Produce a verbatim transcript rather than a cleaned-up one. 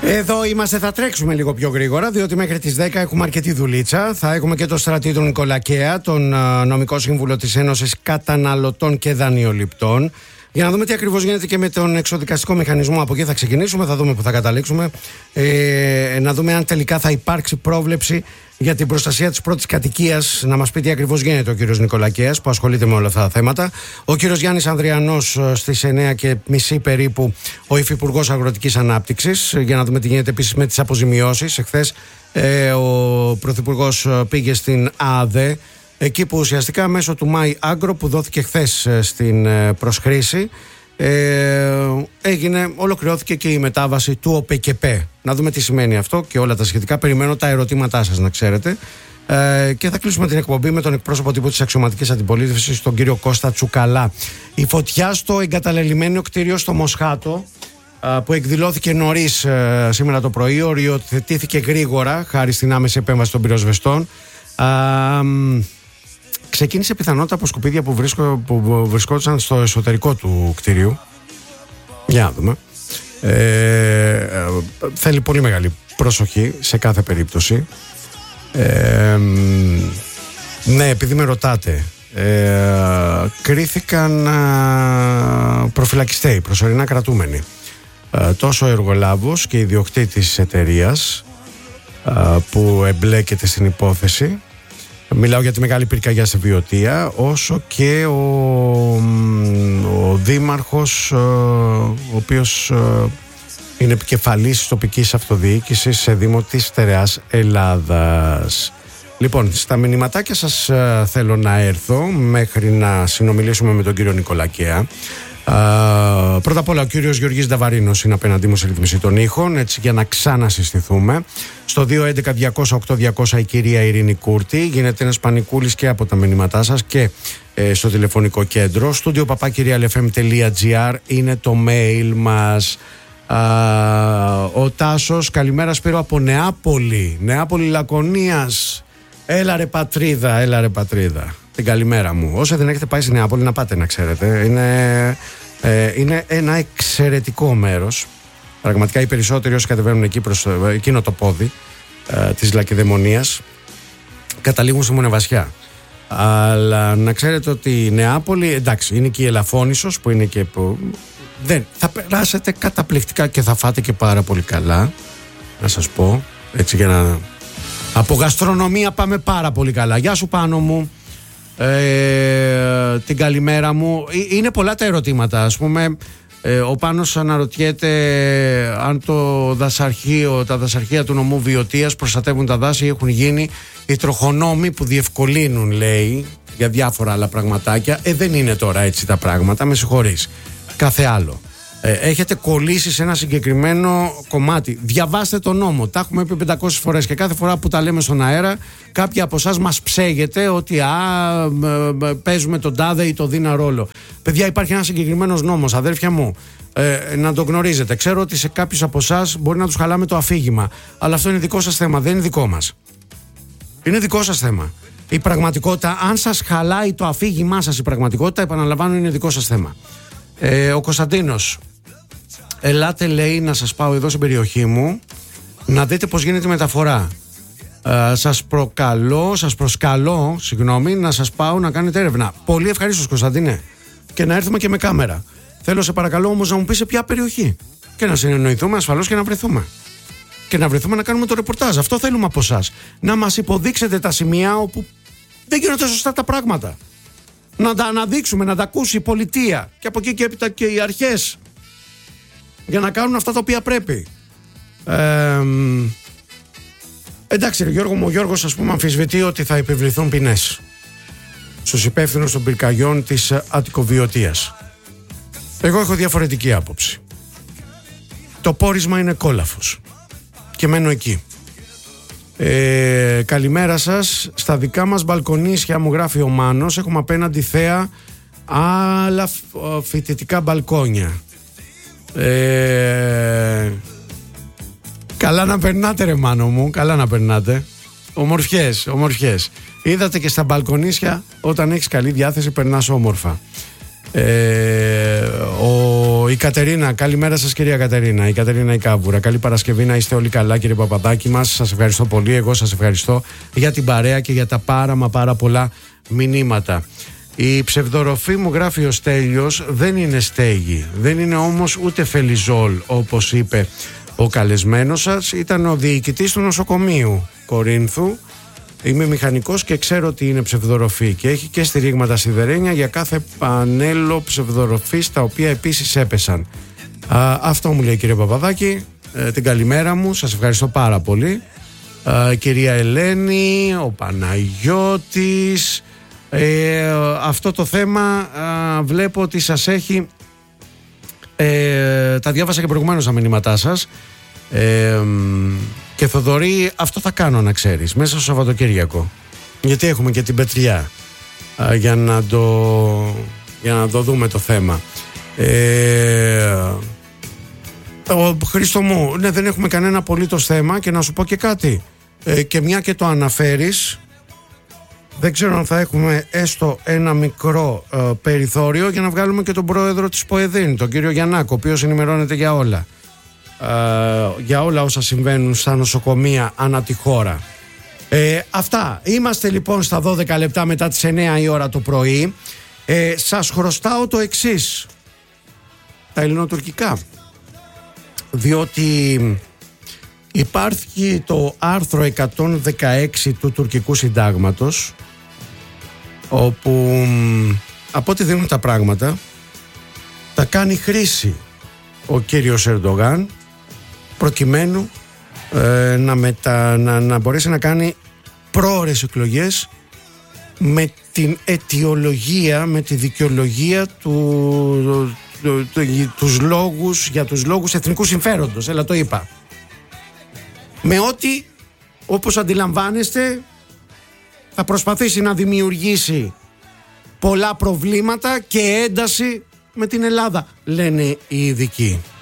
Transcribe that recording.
Εδώ είμαστε, θα τρέξουμε λίγο πιο γρήγορα, διότι μέχρι τις δέκα έχουμε αρκετή δουλίτσα. Θα έχουμε και τον Στρατή τον Νικολακέα, τον νομικό σύμβουλο της Ένωσης Καταναλωτών και Δανειοληπτών, για να δούμε τι ακριβώς γίνεται και με τον εξοδικαστικό μηχανισμό. Από εκεί θα ξεκινήσουμε, θα δούμε που θα καταλήξουμε. Ε, να δούμε αν τελικά θα υπάρξει πρόβλεψη για την προστασία της πρώτης κατοικίας. Να μας πει τι ακριβώς γίνεται ο κύριος Νικολακέας, που ασχολείται με όλα αυτά τα θέματα. Ο κύριος Γιάννης Ανδριανός στις εννιά και μισή περίπου, ο Υφυπουργός Αγροτικής Ανάπτυξης, για να δούμε τι γίνεται επίσης με τις αποζημιώσεις. Εχθές ε, ο Πρωθυπουργός πήγε στην ΑΔΕ, εκεί που ουσιαστικά μέσω του My Agro, που δόθηκε χθες στην προσχρήση, ε, έγινε, ολοκληρώθηκε και η μετάβαση του ΟΠΕΚΕΠΕ. Να δούμε τι σημαίνει αυτό και όλα τα σχετικά. Περιμένω τα ερωτήματά σας, να ξέρετε. Ε, και θα κλείσουμε την εκπομπή με τον εκπρόσωπο τύπου της αξιωματικής αντιπολίτευσης, τον κύριο Κώστα Τσουκαλά. Η φωτιά στο εγκαταλελειμμένο κτίριο στο Μοσχάτο, που εκδηλώθηκε νωρίς σήμερα το πρωί, οριοθετήθηκε γρήγορα χάρη στην άμεση επέμβαση των πυροσβεστών. Α, ξεκίνησε πιθανότητα από σκουπίδια που, βρίσκω, που βρισκόντουσαν στο εσωτερικό του κτίριου. Για να δούμε. Ε, θέλει πολύ μεγάλη προσοχή σε κάθε περίπτωση. Ε, ναι, επειδή με ρωτάτε, ε, κρίθηκαν α, προφυλακιστέοι, προσωρινά κρατούμενοι. Ε, τόσο ο εργολάβος και ιδιοκτήτης της εταιρείας α, που εμπλέκεται στην υπόθεση, μιλάω για τη μεγάλη πυρκαγιά σε Βιωτία, όσο και ο, ο δήμαρχος, ο οποίος είναι επικεφαλής της τοπικής αυτοδιοίκησης σε Δήμο της Στερεάς Ελλάδας. Λοιπόν, στα μηνυματάκια σας θέλω να έρθω μέχρι να συνομιλήσουμε με τον κύριο Νικολακέα. Uh, πρώτα απ' όλα ο κύριος Γεωργής Νταβαρίνος είναι απέναντί μου σε ρύθμιση των ήχων, έτσι, για να ξανασυστηθούμε. Στο δύο έντεκα διακόσια οκτώ διακόσια η κυρία Ειρήνη Κούρτη. Γίνεται ένας πανικούλης και από τα μηνύματά σας και ε, στο τηλεφωνικό κέντρο. Studio παπάκυριαλεφm τελεία εφ εμ τελεία τζι άρ είναι το mail μας. uh, Ο Τάσος, καλημέρα Σπύρο από Νεάπολη, Νεάπολη Λακωνίας. Έλα ρε πατρίδα, έλα ρε πατρίδα. Την καλημέρα μου. Όσοι δεν έχετε πάει στη Νεάπολη, να πάτε, να ξέρετε. Είναι, ε, είναι ένα εξαιρετικό μέρος. Πραγματικά οι περισσότεροι όσοι κατεβαίνουν εκεί προς εκείνο το πόδι ε, της Λακεδαιμονίας καταλήγουν στη Μονεβασιά. Αλλά να ξέρετε ότι η Νεάπολη, εντάξει, είναι και η Ελαφώνησος που είναι και που, δεν, θα περάσετε καταπληκτικά και θα φάτε και πάρα πολύ καλά. Να σας πω, έτσι, για να... Από γαστρονομία πάμε πάρα πολύ καλά. Γεια σου Πάνο μου. Ε, την καλημέρα μου. Είναι πολλά τα ερωτήματα. Ας πούμε, ε, ο Πάνος αναρωτιέται αν το δασαρχείο, τα δασαρχεία του νομού Βιωτίας προστατεύουν τα δάση ή έχουν γίνει οι τροχονόμοι που διευκολύνουν, λέει, για διάφορα άλλα πραγματάκια. Ε, δεν είναι τώρα έτσι τα πράγματα, με συγχωρείς. Κάθε άλλο. Ε, έχετε κολλήσει σε ένα συγκεκριμένο κομμάτι. Διαβάστε τον νόμο. Τα έχουμε πει πεντακόσιες φορές και κάθε φορά που τα λέμε στον αέρα, κάποιοι από εσάς μας ψέγεται ότι α, παίζουμε τον τάδε ή το δίνα ρόλο. Παιδιά, υπάρχει ένας συγκεκριμένος νόμος, αδέρφια μου. Ε, να τον γνωρίζετε. Ξέρω ότι σε κάποιους από εσάς μπορεί να τους χαλάμε το αφήγημα. Αλλά αυτό είναι δικό σας θέμα, δεν είναι δικό μας. Είναι δικό σας θέμα. Η πραγματικότητα, αν σας χαλάει το αφήγημά σας, η πραγματικότητα, επαναλαμβάνω, είναι δικό σας θέμα. Ε, ο Κωνσταντίνος, ελάτε, λέει, να σας πάω εδώ στην περιοχή μου να δείτε πως γίνεται η μεταφορά. Ε, σας προκαλώ, σας προσκαλώ, συγγνώμη, να σας πάω να κάνετε έρευνα. Πολύ ευχαρίστως, Κωνσταντίνε, και να έρθουμε και με κάμερα. Θέλω, σε παρακαλώ όμως, να μου πεις σε ποια περιοχή και να συνεννοηθούμε ασφαλώς και να βρεθούμε. Και να βρεθούμε να κάνουμε το ρεπορτάζ. Αυτό θέλουμε από εσάς. Να μας υποδείξετε τα σημεία όπου δεν γίνονται σωστά τα πράγματα. Να τα αναδείξουμε, να τα ακούσει η πολιτεία και από εκεί και έπειτα και οι αρχές, για να κάνουν αυτά τα οποία πρέπει. Ε, εντάξει, ρε Γιώργο μου, ο Γιώργος, ας πούμε, αμφισβητεί ότι θα επιβληθούν ποινές στους υπεύθυνους των πυρκαγιών της Αττικοβιωτίας. Εγώ έχω διαφορετική άποψη. Το πόρισμα είναι κόλαφος και μένω εκεί. Ε, καλημέρα σας. Στα δικά μας μπαλκονίσια, μου γράφει ο Μάνος, έχουμε απέναντι θέα άλλα φοιτητικά μπαλκόνια. Ε, καλά να περνάτε, ρε Μάνο μου, καλά να περνάτε. Ομορφιές, ομορφιές. Είδατε και στα μπαλκονίσια, όταν έχεις καλή διάθεση περνάς όμορφα. Ε, ο Η Κατερίνα, καλημέρα σας κυρία Κατερίνα. Η Κατερίνα η Κάβουρα. Καλή Παρασκευή, να είστε όλοι καλά κύριε Παπαδάκη μας. Σας ευχαριστώ πολύ. Εγώ σας ευχαριστώ για την παρέα και για τα πάρα μα πάρα πολλά μηνύματα. Η ψευδοροφή, μου γράφει ο Στέλιος, δεν είναι στέγη. Δεν είναι όμως ούτε φελιζόλ όπως είπε ο καλεσμένος σας. Ήταν ο διοικητής του νοσοκομείου Κορίνθου. Είμαι μηχανικός και ξέρω ότι είναι ψευδοροφή και έχει και στηρίγματα σιδερένια για κάθε πανέλο ψευδοροφής, τα οποία επίσης έπεσαν. Α, αυτό μου λέει κύριε Παπαδάκη. Ε, την καλημέρα μου, σας ευχαριστώ πάρα πολύ. Ε, κυρία Ελένη, ο Παναγιώτης. Ε, αυτό το θέμα α, βλέπω ότι σας έχει, ε, τα διάβασα και προηγουμένως τα μηνύματά σας. ε, και Θοδωρή, αυτό θα κάνω να ξέρεις μέσα στο Σαββατοκύριακο, γιατί έχουμε και την Πετριά α, για, να το, για να το δούμε το θέμα. ε, ο, Χρήστο μου, ναι, δεν έχουμε κανένα απολύτως θέμα. Και να σου πω και κάτι, ε, και μια και το αναφέρεις, δεν ξέρω αν θα έχουμε έστω ένα μικρό ε, περιθώριο για να βγάλουμε και τον πρόεδρο της ΠΟΕΔΗΝ, τον κύριο Γιαννάκο, ο οποίος ενημερώνεται για όλα. Ε, για όλα όσα συμβαίνουν στα νοσοκομεία ανά τη χώρα. Ε, αυτά. Είμαστε λοιπόν στα δώδεκα λεπτά μετά τις εννιά η ώρα το πρωί. Ε, σας χρωστάω το εξής. Τα ελληνοτουρκικά. Διότι υπάρχει το άρθρο εκατόν δεκαέξι του τουρκικού συντάγματος, όπου από ό,τι δίνουν τα πράγματα θα κάνει χρήση ο κύριος Ερντογάν προκειμένου ε, να, μετα, να, να μπορέσει να κάνει πρόωρες εκλογές με την αιτιολογία, με τη δικαιολογία του, του, του, τους λόγους, για τους λόγους εθνικού συμφέροντος. Έλα, το είπα. Με ό,τι, όπως αντιλαμβάνεστε, θα προσπαθήσει να δημιουργήσει πολλά προβλήματα και ένταση με την Ελλάδα, λένε οι ειδικοί.